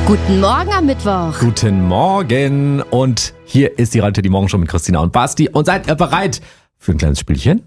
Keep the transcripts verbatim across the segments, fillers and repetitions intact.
Guten Morgen am Mittwoch. Guten Morgen. Und hier ist die Radio Teddy Morgen schon mit Christina und Basti. Und seid ihr bereit für ein kleines Spielchen?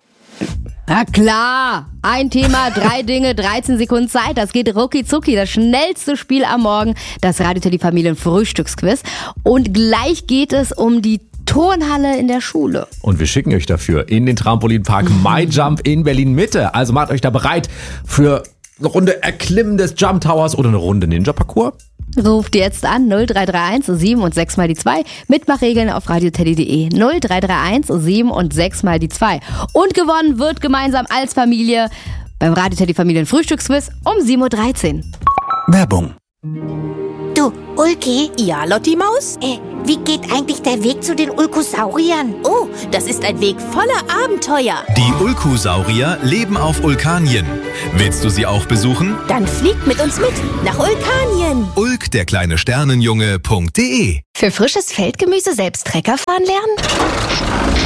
Na klar. Ein Thema, drei Dinge, dreizehn Sekunden Zeit. Das geht rucki zucki. Das schnellste Spiel am Morgen. Das Radio Teddy Familien Frühstücksquiz. Und gleich geht es um die Turnhalle in der Schule. Und wir schicken euch dafür in den Trampolinpark MyJump in Berlin Mitte. Also macht euch da bereit für eine Runde Erklimmen des Jump Towers oder eine Runde Ninja-Parcours. Ruft jetzt an null drei drei eins sieben und sechs mal die zwei. Mitmachregeln auf radioteddy punkt de. null drei drei eins sieben und sechs mal die zwei. Und gewonnen wird gemeinsam als Familie beim Radio Teddy Familien Frühstücksquiz um sieben Uhr dreizehn. Werbung. Du, Ulki? Ja, Lotti Maus? Äh, wie geht eigentlich der Weg zu den Ulkosauriern? Oh, das ist ein Weg voller Abenteuer. Die Ulkosaurier leben auf Ulkanien. Willst du sie auch besuchen? Dann fliegt mit uns mit nach Ulkanien. Ulk, der kleine Sternenjunge.de. Für frisches Feldgemüse selbst Trecker fahren lernen?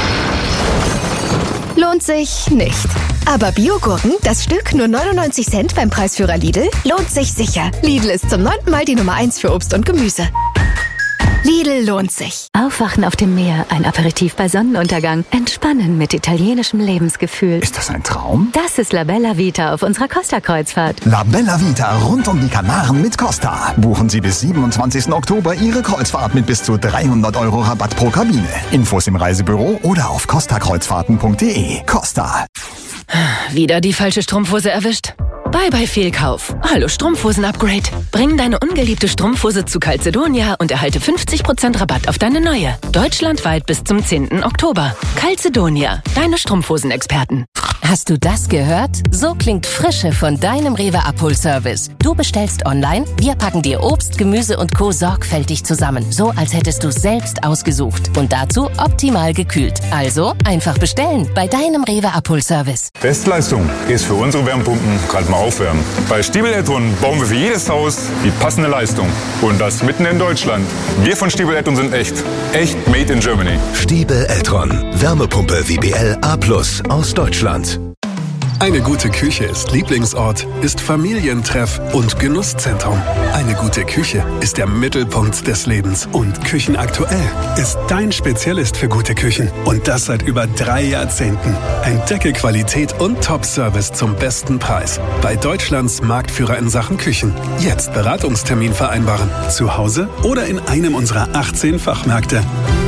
Lohnt sich nicht. Aber Biogurken, das Stück nur neunundneunzig Cent beim Preisführer Lidl, lohnt sich sicher. Lidl ist zum neunten Mal die Nummer eins für Obst und Gemüse. Lidl lohnt sich. Aufwachen auf dem Meer, ein Aperitif bei Sonnenuntergang, entspannen mit italienischem Lebensgefühl. Ist das ein Traum? Das ist La Bella Vita auf unserer Costa-Kreuzfahrt. La Bella Vita rund um die Kanaren mit Costa. Buchen Sie bis siebenundzwanzigsten Oktober Ihre Kreuzfahrt mit bis zu dreihundert Euro Rabatt pro Kabine. Infos im Reisebüro oder auf costa kreuzfahrten punkt de. Costa. Wieder die falsche Strumpfhose erwischt? Bye bye Fehlkauf. Hallo Strumpfhosen-Upgrade. Bring deine ungeliebte Strumpfhose zu Calzedonia und erhalte fünfzig Prozent Rabatt auf deine neue. Deutschlandweit bis zum zehnten Oktober. Calzedonia, deine Strumpfhosen-Experten. Hast du das gehört? So klingt Frische von deinem Rewe Abholservice. Du bestellst online, wir packen dir Obst, Gemüse und Co. sorgfältig zusammen. So, als hättest du selbst ausgesucht. Und dazu optimal gekühlt. Also einfach bestellen bei deinem Rewe Abholservice. Bestleistung ist für unsere Wärmepumpen gerade mal aufwärmen. Bei Stiebel Eltron bauen wir für jedes Haus die passende Leistung. Und das mitten in Deutschland. Wir von Stiebel Eltron sind echt. Echt made in Germany. Stiebel Eltron. Wärmepumpe W B L A plus aus Deutschland. Eine gute Küche ist Lieblingsort, ist Familientreff und Genusszentrum. Eine gute Küche ist der Mittelpunkt des Lebens. Und Küchenaktuell ist dein Spezialist für gute Küchen. Und das seit über drei Jahrzehnten. Entdecke Qualität und Top-Service zum besten Preis. Bei Deutschlands Marktführer in Sachen Küchen. Jetzt Beratungstermin vereinbaren. Zu Hause oder in einem unserer achtzehn Fachmärkte.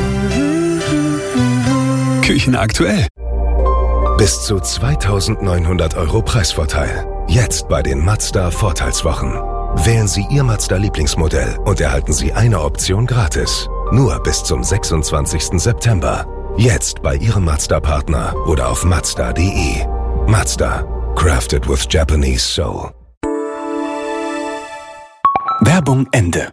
Küchenaktuell. Bis zu zweitausendneunhundert Euro Preisvorteil. Jetzt bei den Mazda Vorteilswochen. Wählen Sie Ihr Mazda-Lieblingsmodell und erhalten Sie eine Option gratis. Nur bis zum sechsundzwanzigsten September. Jetzt bei Ihrem Mazda-Partner oder auf mazda punkt de. Mazda. Crafted with Japanese Soul. Werbung Ende.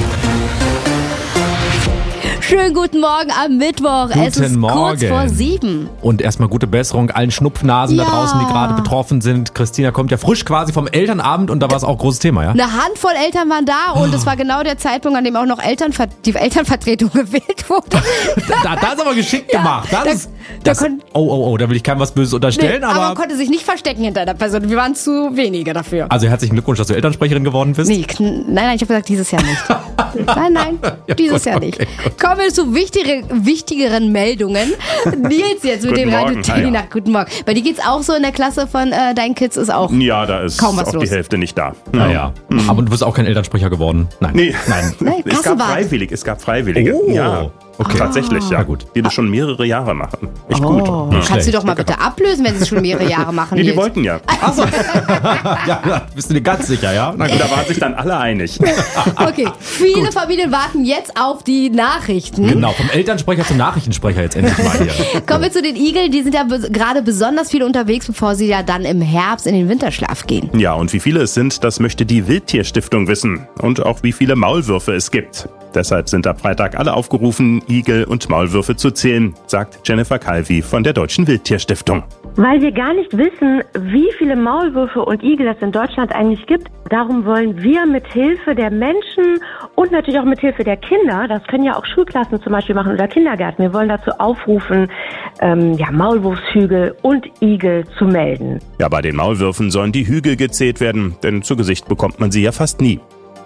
Schönen guten Morgen am Mittwoch. Guten es ist Morgen. kurz vor sieben. Und erstmal gute Besserung allen Schnupfnasen Ja. da draußen, die gerade betroffen sind. Christina kommt ja frisch quasi vom Elternabend und da war es auch ein großes Thema, ja? Eine Handvoll Eltern waren da und es war genau der Zeitpunkt, an dem auch noch Elternver- die Elternvertretung gewählt wurde. Da, das ist aber geschickt Ja, gemacht. Das da- ist, da das, kon- oh, oh, oh, da will ich keinem was Böses unterstellen, Nee, aber man aber... konnte sich nicht verstecken hinter der Person. Wir waren zu wenige dafür. Also herzlichen Glückwunsch, dass du Elternsprecherin geworden bist. Nee, kn- nein, nein, ich habe gesagt, dieses Jahr nicht. Nein, nein, Ja, dieses gut, Jahr nicht. okay, gut. Kommen wir zu wichtigere, wichtigeren Meldungen. Nils jetzt mit dem Guten Radio Morgen. Teddy Ah, ja. nach Guten Morgen. Bei dir geht's auch so in der Klasse von äh, deinen Kids ist auch Ja, da ist kaum was auch los. die Hälfte nicht da. Naja, Mhm. aber du bist auch kein Elternsprecher geworden. Nein. Nee. Nein. Nee, Es gab Kassenwart. freiwillig, es gab Freiwillige. Oh, ja. okay. Tatsächlich, ja. Na gut. Die das schon mehrere Jahre machen. Echt Oh, gut. kannst schlecht. du doch mal bitte ablösen, wenn sie es schon mehrere Jahre machen. Nee, die Nils. wollten ja. Achso. ja, ja, bist du dir ganz sicher, ja? Na gut. Da waren sich dann alle einig. Okay, viele Familien warten jetzt auf die Nachrichten. Genau, vom Elternsprecher zum Nachrichtensprecher jetzt endlich mal hier. Kommen wir zu den Igeln. Die sind ja be- gerade besonders viel unterwegs, bevor sie ja dann im Herbst in den Winterschlaf gehen. Ja, und wie viele es sind, das möchte die Wildtierstiftung wissen. Und auch wie viele Maulwürfe es gibt. Deshalb sind ab Freitag alle aufgerufen, Igel und Maulwürfe zu zählen, sagt Jennifer Calvi von der Deutschen Wildtierstiftung. Weil wir gar nicht wissen, wie viele Maulwürfe und Igel es in Deutschland eigentlich gibt. Darum wollen wir mit Hilfe der Menschen und natürlich auch mit Hilfe der Kinder, das können ja auch Schulklassen zum Beispiel machen oder Kindergärten, wir wollen dazu aufrufen, ähm, ja, Maulwurfshügel und Igel zu melden. Ja, bei den Maulwürfen sollen die Hügel gezählt werden, denn zu Gesicht bekommt man sie ja fast nie.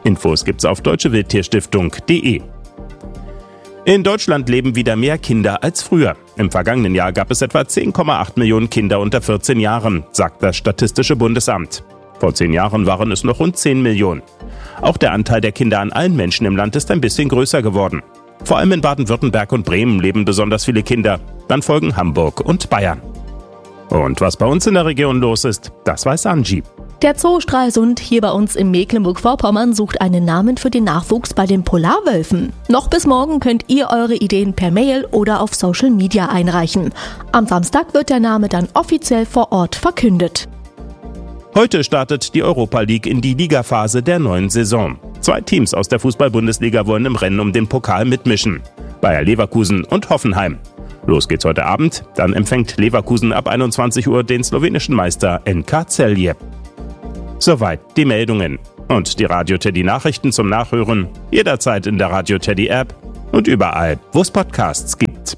Infos gibt's auf deutsche wildtierstiftung punkt de. In Deutschland leben wieder mehr Kinder als früher. Im vergangenen Jahr gab es etwa zehn Komma acht Millionen Kinder unter vierzehn Jahren, sagt das Statistische Bundesamt. Vor zehn Jahren waren es noch rund zehn Millionen. Auch der Anteil der Kinder an allen Menschen im Land ist ein bisschen größer geworden. Vor allem in Baden-Württemberg und Bremen leben besonders viele Kinder. Dann folgen Hamburg und Bayern. Und was bei uns in der Region los ist, das weiß Angie. Der Zoo Stralsund hier bei uns in Mecklenburg-Vorpommern sucht einen Namen für den Nachwuchs bei den Polarwölfen. Noch bis morgen könnt ihr eure Ideen per Mail oder auf Social Media einreichen. Am Samstag wird der Name dann offiziell vor Ort verkündet. Heute startet die Europa League in die Ligaphase der neuen Saison. Zwei Teams aus der Fußball-Bundesliga wollen im Rennen um den Pokal mitmischen. Bayer Leverkusen und Hoffenheim. Los geht's heute Abend, dann empfängt Leverkusen ab einundzwanzig Uhr den slowenischen Meister N K Celje. Soweit die Meldungen. Und die Radio Teddy Nachrichten zum Nachhören jederzeit in der Radio Teddy App und überall, wo es Podcasts gibt.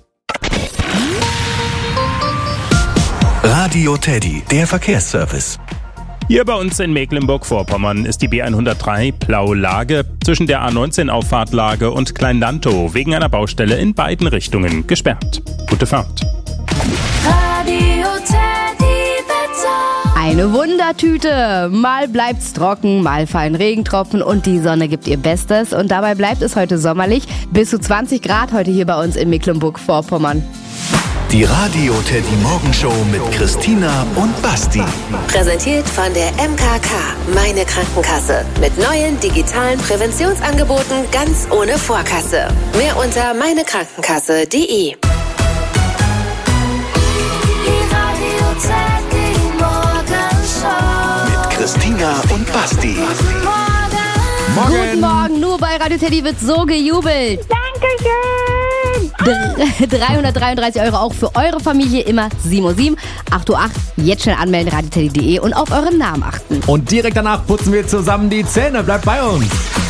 Radio Teddy, der Verkehrsservice. Hier bei uns in Mecklenburg-Vorpommern ist die B hundertdrei Plau-Lage zwischen der A neunzehn Auffahrtlage und Klein-Lantow wegen einer Baustelle in beiden Richtungen gesperrt. Gute Fahrt. Radio Teddy Wetter. Eine Wundertüte. Mal bleibt's trocken, mal fallen Regentropfen und die Sonne gibt ihr Bestes. Und dabei bleibt es heute sommerlich. Bis zu zwanzig Grad heute hier bei uns in Mecklenburg-Vorpommern. Die Radio Teddy Morgenshow mit Christina und Basti. Präsentiert von der M K K, meine Krankenkasse. Mit neuen digitalen Präventionsangeboten ganz ohne Vorkasse. Mehr unter meine krankenkasse punkt de. Die Radio Teddy Morgenshow mit Christina und Basti. Morgen. Guten Morgen, nur bei Radio Teddy wird so gejubelt. Dankeschön. dreihundertdreiunddreißig Euro auch für eure Familie, immer sieben Uhr sieben, acht Uhr acht. Jetzt schnell anmelden, radio teddy punkt de und auf euren Namen achten. Und direkt danach putzen wir zusammen die Zähne. Bleibt bei uns.